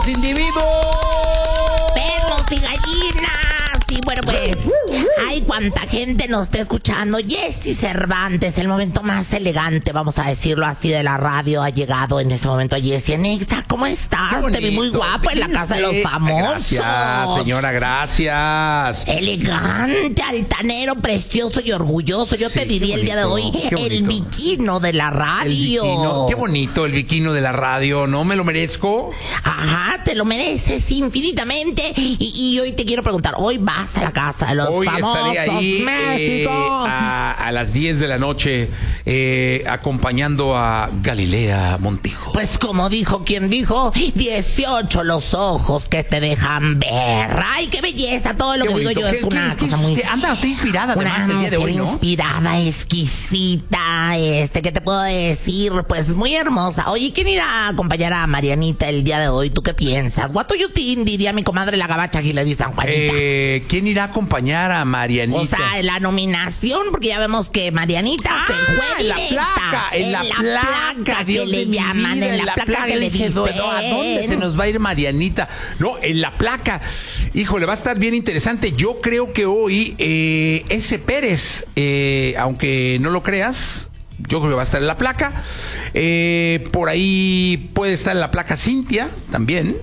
los individuos. Perros y gallinas. Y bueno, pues, ay, cuánta gente nos está escuchando. Jessy Cervantes, el momento más elegante, vamos a decirlo así, de la radio, ha llegado en este momento a Jessy. Anexa, ¿cómo estás? Te vi muy guapo en la casa de los famosos. Gracias, señora, gracias. Elegante, altanero, precioso y orgulloso. Yo te diría el día de hoy el viquino de la radio. Qué bonito el viquino de la radio, ¿no? ¿Me lo merezco? Ajá, te lo mereces infinitamente. Y hoy te quiero preguntar, hoy vas a la casa de los famosos. Hoy estaré ahí México. a las 10 de la noche acompañando a Galilea Montijo. Pues como dijo quien dijo, 18 los ojos que te dejan ver. ¡Ay, qué belleza! Todo lo que digo yo es una cosa muy... Anda usted inspirada además el día de hoy, ¿no? Inspirada, exquisita, ¿qué te puedo decir? Pues muy hermosa. Oye, ¿quién irá a acompañar a Marianita el día de hoy? ¿Tú qué piensas? What do you think? Diría mi comadre la gabacha Hilary San Juanita. ¿Quién irá a acompañar a Marianita? O sea, la nominación, porque ya vemos que Marianita se fue directa. En la placa que le llaman, en la placa que le dicen. ¿A dónde se nos va a ir Marianita? No, en la placa. Híjole, va a estar bien interesante. Yo creo que hoy ese Pérez, aunque no lo creas, yo creo que va a estar en la placa. Por ahí puede estar en la placa Cintia también.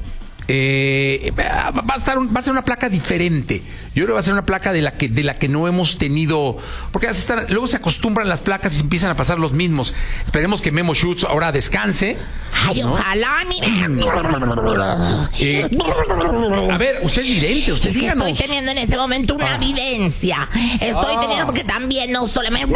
Va a ser una placa diferente. Yo creo que va a ser una placa de la que no hemos tenido, porque luego se acostumbran las placas y empiezan a pasar los mismos. Esperemos que Memo Schutz ahora descanse. Ay, ¿no? Ojalá, a ver, usted es vidente, usted es que díganos. estoy teniendo en este momento una vivencia. Estoy teniendo, porque también no solamente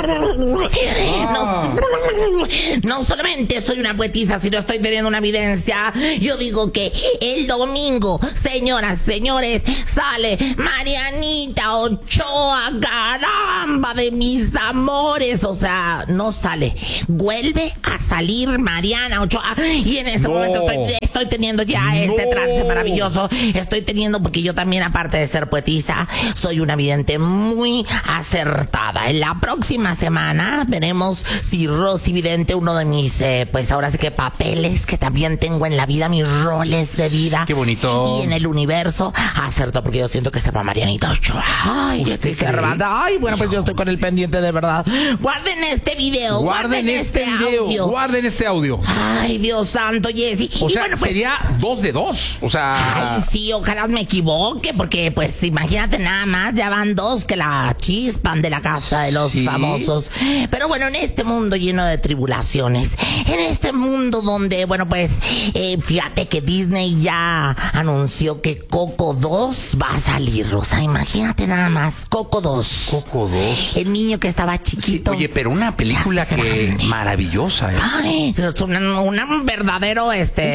soy una poetisa, sino estoy teniendo una vivencia. Yo digo que el domingo, señoras, señores, sale Marianita Ochoa, caramba de mis amores. O sea, no sale, vuelve a salir Mariana Ochoa. Y en este momento estoy teniendo ya este trance maravilloso. Estoy teniendo, porque yo también, aparte de ser poetisa, soy una vidente muy acertada. En la próxima semana veremos si Rosy Vidente, uno de mis, pues ahora sí que papeles que también tengo en la vida, mis roles de vida. Qué bonito. Y en el universo acertó, porque yo siento que se va Marianita Ochoa. Ay, Jessy Cervantes. Ay, bueno, pues yo estoy con el pendiente de verdad. Guarden este video, guarden este audio. Guarden este audio. Ay, Dios santo, Jessy. O sea, bueno, pues, sería 2 de 2. O sea... Ay, sí, ojalá me equivoque, porque pues imagínate nada más, ya van 2 que la chispan de la casa de los famosos. Pero bueno, en este mundo lleno de tribulaciones, en este mundo donde, bueno, pues, fíjate que Disney ya anunció que Coco 2 va a salir. O sea, imagínate nada más, Coco 2. Coco 2. El niño que estaba chiquito. Sí, oye, pero una película que maravillosa. Ay, es un verdadero,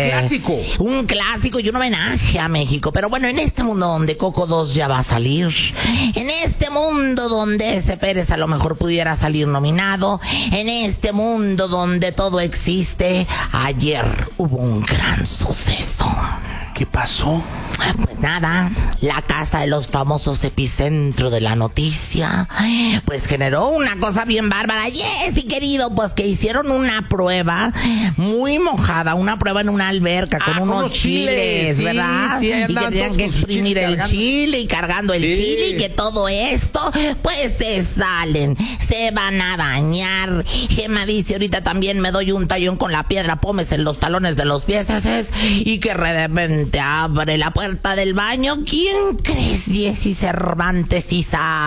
un clásico y un homenaje a México. Pero bueno, en este mundo donde Coco 2 ya va a salir, en este mundo donde ese Pérez a lo mejor pudiera salir nominado, en este mundo donde todo existe, ayer hubo un gran suceso. ¿Qué pasó? Pues nada, la casa de los famosos, epicentro de la noticia, pues generó una cosa bien bárbara. Jessy, querido, pues que hicieron una prueba muy mojada, una prueba en una alberca con unos chiles, sí, ¿verdad? Sí, y que tenían que exprimir el chile y cargando el chile, y que todo esto, pues se salen, se van a bañar. Gemma dice, ahorita también me doy un tallón con la piedra pómez en los talones de los pies, y que de repente abre la puerta del baño. ¿Quién crees, Jessy Cervantes y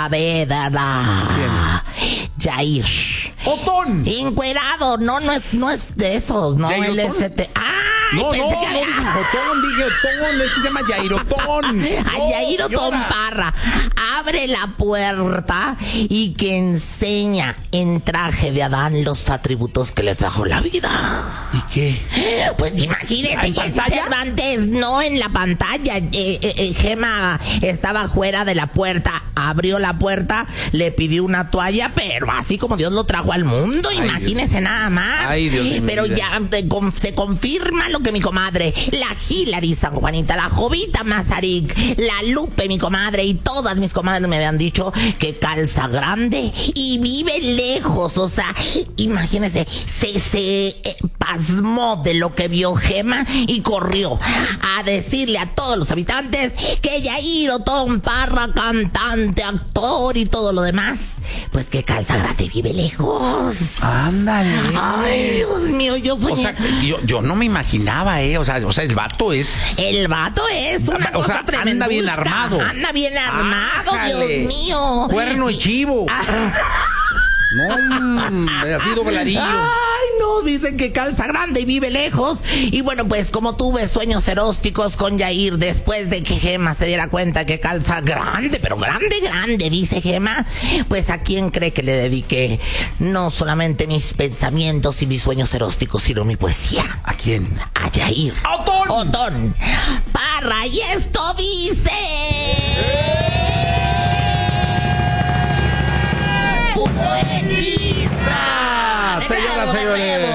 Saavedra? Jair ¡Otón! Encuerado, no es de esos, no, él es No, dije Otón, es que se llama Yairotón. Yairotón Parra abre la puerta y que enseña en traje de Adán los atributos que le trajo la vida. ¿Y qué? Pues imagínese, Jessy Cervantes, no en la pantalla. Gemma estaba fuera de la puerta, abrió la puerta, le pidió una toalla, pero así como Dios lo trajo al mundo, imagínese nada más. Ay, Dios mío. Pero ya se confirma lo que mi comadre, la Hilary San Juanita, la Jovita Mazarik, la Lupe, mi comadre, y todas mis comadres me habían dicho que calza grande y vive lejos. O sea, imagínese, pasmó de lo que vio Gema y corrió a decirle a todos los habitantes que Yair Otón Parra, cantante, actor y todo lo demás, pues que Calza Grande vive lejos. Ándale. Ay, Dios mío, yo soñé. O sea, yo no me imaginaba, o sea, el vato es... El vato es una cosa tremenda. Anda bien armado. Anda bien armado, Ájale. Dios mío. Cuerno y chivo. No, ha sido bailarillo. Ay, no, dicen que Calza Grande y vive lejos. Y bueno, pues como tuve sueños eróticos con Yair después de que Gema se diera cuenta que Calza Grande, pero grande, dice Gema, pues ¿a quién cree que le dediqué no solamente mis pensamientos y mis sueños eróticos, sino mi poesía? ¿A quién? A Yair Otón Parra. Y esto dice... ¡Poetisa! Señoras, señores.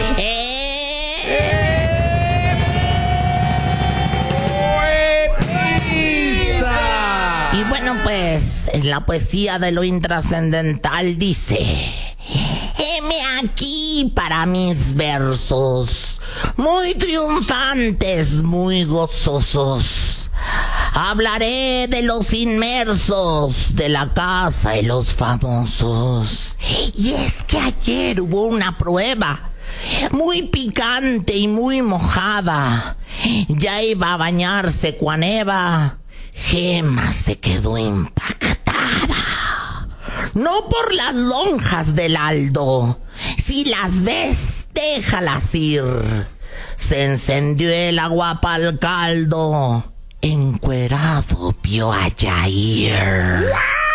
Y bueno, pues en la poesía de lo intrascendental dice: heme aquí para mis versos, muy triunfantes, muy gozosos. Hablaré de los inmersos, de la casa y los famosos. Y es que ayer hubo una prueba muy picante y muy mojada. Ya iba a bañarse Juaneva. Gema se quedó impactada. No por las lonjas del Aldo. Si las ves, déjalas ir. Se encendió el agua pa'l caldo. Encuerado vio a Yair.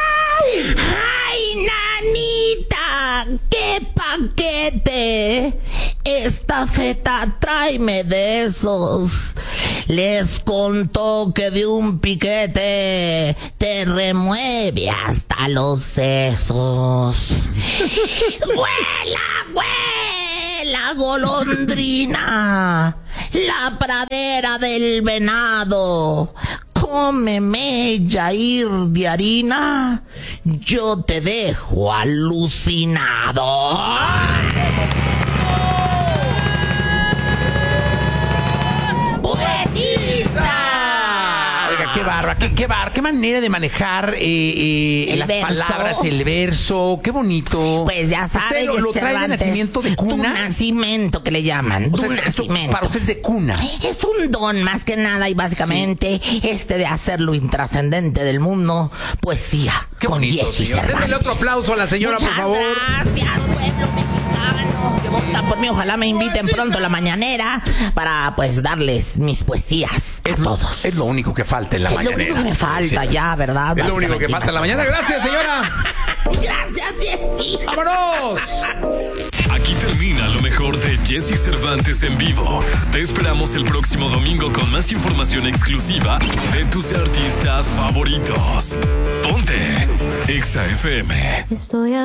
¡Ay, nanita! ¡Qué paquete! Esta feta tráeme de esos. Les contó que de un piquete te remueve hasta los sesos. ¡Huela, huela, golondrina! La pradera del venado. Cómeme, Yair de harina. Yo te dejo alucinado. ¡Poetista! Oiga, qué barra, qué manera de manejar las verso. palabras, el verso, qué bonito. Pues ya sabe ¿Usted que lo trae de Cervantes, nacimiento de cuna? Tu nacimiento que le llaman. O sea, Tu esto nacimiento. para usted es de cuna. Es un don más que nada y básicamente de hacer lo intrascendente del mundo, poesía. Qué con bonito, Jessy señor. Cervantes. Démele otro aplauso a la señora, Muchas por favor. gracias, pueblo mexicano que vota por mí. Ojalá me inviten pronto a la mañanera para pues darles mis poesías a todos. Es lo único que falta en la mañana. Es lo único que me falta ya, ¿verdad? Es lo único que falta en la mañana. Gracias, señora. Gracias, Jessy. ¡Vámonos! Aquí termina lo mejor de Jessy Cervantes en vivo. Te esperamos el próximo domingo con más información exclusiva de tus artistas favoritos. Ponte Exa FM. Estoy